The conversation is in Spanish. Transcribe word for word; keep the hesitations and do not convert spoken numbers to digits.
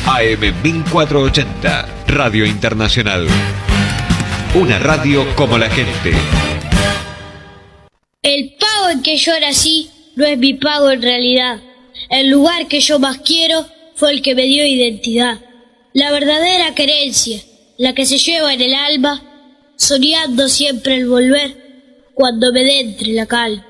A M mil cuatrocientos ochenta, Radio Internacional. Una radio como la gente. El pago en que yo nací no es mi pago en realidad. El lugar que yo más quiero fue el que me dio identidad. La verdadera querencia, la que se lleva en el alma, soñando siempre el volver cuando me dé entre la calma.